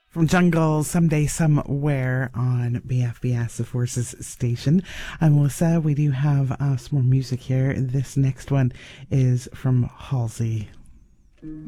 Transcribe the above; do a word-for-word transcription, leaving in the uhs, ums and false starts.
From Jungle, Someday, Somewhere on B F B S, the Forces Station. I'm Melissa. We do have uh, some more music here. This next one is from Halsey.